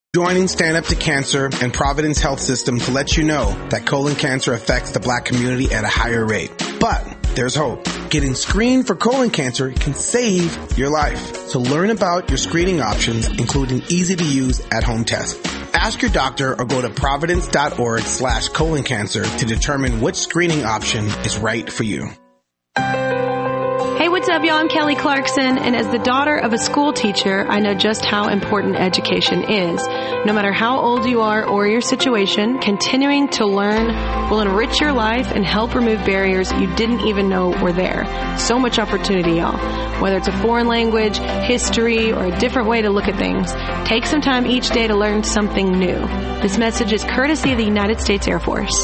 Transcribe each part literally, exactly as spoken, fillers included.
Joining Stand Up to Cancer and Providence Health System to let you know that colon cancer affects the black community at a higher rate. But there's hope. Getting screened for colon cancer can save your life. So learn about your screening options, including easy-to-use at-home tests. Ask your doctor or go to providence.org slash colon cancer to determine which screening option is right for you. Hey, what's up, y'all? I'm Kelly Clarkson, and as the daughter of a school teacher, I know just how important education is. No matter how old you are or your situation, continuing to learn will enrich your life and help remove barriers you didn't even know were there. So much opportunity, y'all. Whether it's a foreign language, history, or a different way to look at things, take some time each day to learn something new. This message is courtesy of the United States Air Force.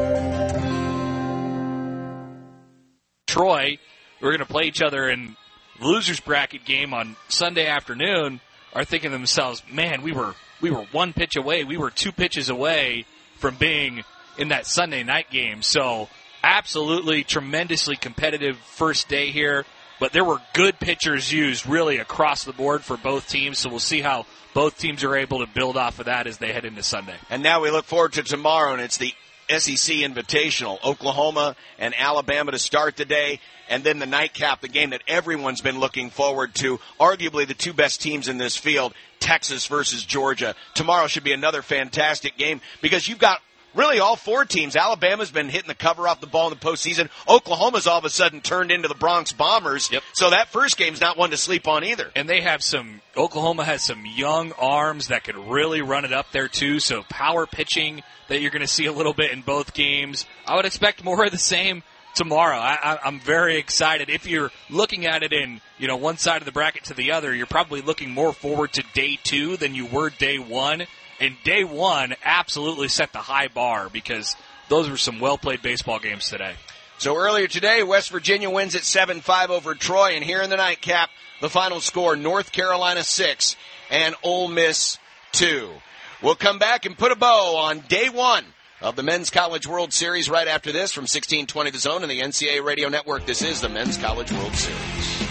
Troy, we're going to play each other in the losers bracket game on Sunday afternoon, are thinking to themselves, man, we were we were one pitch away. We were two pitches away from being in that Sunday night game. So absolutely tremendously competitive first day here. But there were good pitchers used really across the board for both teams. So we'll see how both teams are able to build off of that as they head into Sunday. And now we look forward to tomorrow, and it's the S E C Invitational, Oklahoma and Alabama to start the day, and then the nightcap, the game that everyone's been looking forward to, arguably the two best teams in this field, Texas versus Georgia. Tomorrow should be another fantastic game because you've got really all four teams. Alabama's been hitting the cover off the ball in the postseason. Oklahoma's all of a sudden turned into the Bronx Bombers. Yep. So that first game's not one to sleep on either. And they have some, Oklahoma has some young arms that could really run it up there too. So power pitching that you're going to see a little bit in both games. I would expect more of the same tomorrow. I, I, I'm very excited. If you're looking at it in, you know, one side of the bracket to the other, you're probably looking more forward to day two than you were day one. And day one absolutely set the high bar because those were some well-played baseball games today. So earlier today, West Virginia wins at seven five over Troy. And here in the nightcap, the final score, North Carolina six and Ole Miss two. We'll come back and put a bow on day one of the Men's College World Series right after this from sixteen twenty The Zone and the N C double A Radio Network. This is the Men's College World Series.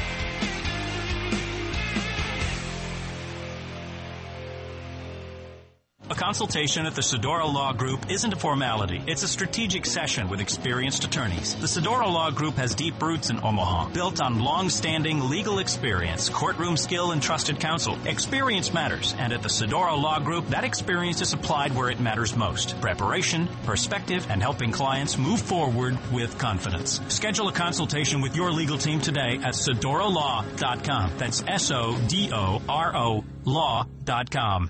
A consultation at the Sedora Law Group isn't a formality. It's a strategic session with experienced attorneys. The Sedora Law Group has deep roots in Omaha, built on long-standing legal experience, courtroom skill, and trusted counsel. Experience matters, and at the Sedora Law Group, that experience is applied where it matters most. Preparation, perspective, and helping clients move forward with confidence. Schedule a consultation with your legal team today at sedora law dot com. That's S O D O R O law dot com.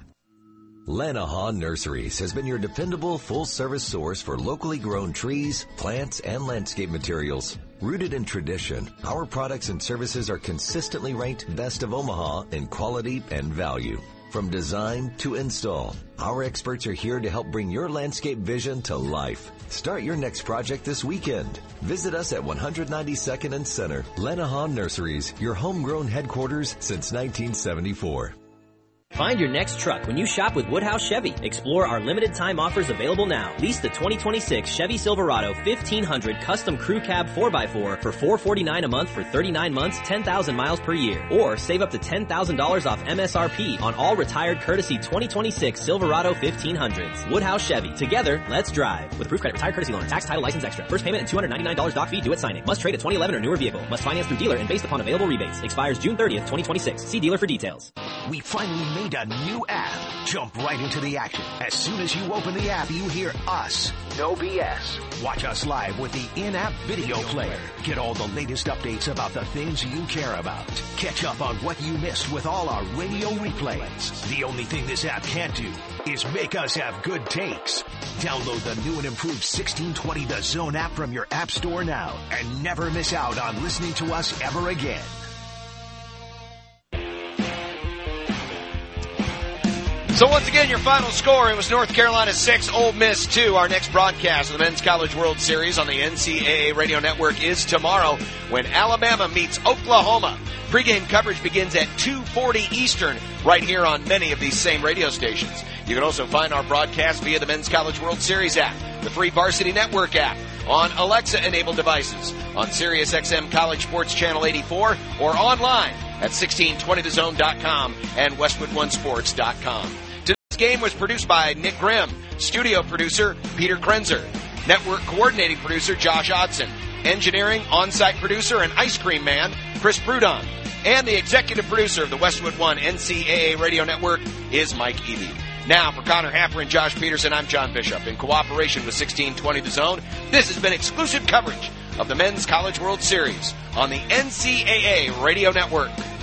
Lanahaw Nurseries has been your dependable full-service source for locally grown trees, plants, and landscape materials. Rooted in tradition, our products and services are consistently ranked best of Omaha in quality and value. From design to install, our experts are here to help bring your landscape vision to life. Start your next project this weekend. Visit us at one ninety-second and Center. Lanahaw Nurseries, your homegrown headquarters since nineteen seventy-four. Find your next truck when you shop with Woodhouse Chevy. Explore our limited time offers available now. Lease the twenty twenty-six Chevy Silverado fifteen hundred Custom Crew Cab four by four for four hundred forty-nine dollars a month for thirty-nine months, ten thousand miles per year. Or save up to ten thousand dollars off M S R P on all retired courtesy twenty twenty-six Silverado fifteen hundreds. Woodhouse Chevy. Together, let's drive. With approved credit, retired courtesy loan, tax, title, license extra. First payment and two hundred ninety-nine dollars doc fee due at signing. Must trade a twenty eleven or newer vehicle. Must finance through dealer and based upon available rebates. Expires June thirtieth, twenty twenty-six. See dealer for details. We finally made a new app. Jump right into the action. As soon as you open the app, you hear us. No B S. Watch us live with the in-app video player. Get all the latest updates about the things you care about. Catch up on what you missed with all our radio replays. The only thing this app can't do is make us have good takes. Download the new and improved sixteen twenty The Zone app from your app store now and never miss out on listening to us ever again. So once again, your final score, it was North Carolina six, Ole Miss two. Our next broadcast of the Men's College World Series on the N C double A Radio Network is tomorrow when Alabama meets Oklahoma. Pre-game coverage begins at two forty Eastern right here on many of these same radio stations. You can also find our broadcast via the Men's College World Series app, the free Varsity Network app, on Alexa-enabled devices, on SiriusXM College Sports Channel eighty-four, or online at sixteen twenty the zone dot com and westwood one sports dot com. This game was produced by Nick Grimm, studio producer Peter Krenzer, network coordinating producer Josh Odson, engineering, on-site producer, and ice cream man Chris Prudon, and the executive producer of the Westwood One N C A A Radio Network is Mike Eby. Now, for Connor Happer and Josh Peterson, I'm John Bishop. In cooperation with sixteen twenty The Zone, this has been exclusive coverage of the Men's College World Series on the N C A A Radio Network.